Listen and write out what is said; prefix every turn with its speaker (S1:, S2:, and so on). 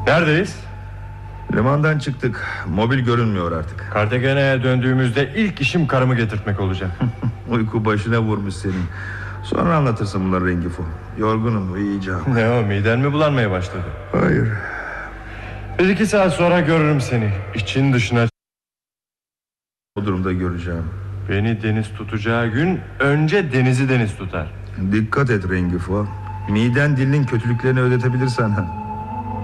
S1: Neredeyiz?
S2: Limandan çıktık. Mobil görünmüyor artık.
S1: Cartagena'ya döndüğümüzde ilk işim karımı getirtmek olacak.
S2: Uyku başına vurmuş senin. Sonra anlatırsın bunları Rengifo. Yorgunum, uyuyacağım.
S1: Ne o, miden mi bulanmaya başladı?
S2: Hayır.
S1: 1-2 saat sonra görürüm seni. İçin dışına.
S2: O durumda göreceğim.
S1: Beni deniz tutacağı gün önce denizi deniz tutar.
S2: Dikkat et Rengifo. Miden dilinin kötülüklerini ödetebilir sana.